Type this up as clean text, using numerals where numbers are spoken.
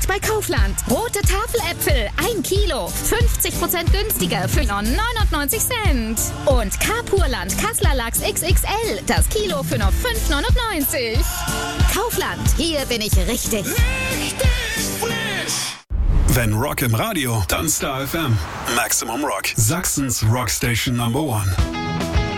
bei Kaufland. Rote Tafeläpfel, 1 Kilo, 50% günstiger für nur 99 Cent. Und Carpurland Kassler Lachs XXL, das Kilo für nur 5,99. Kaufland, hier bin ich richtig. Wenn Rock im Radio, dann Star FM. Maximum Rock, Sachsens Rockstation Number 1.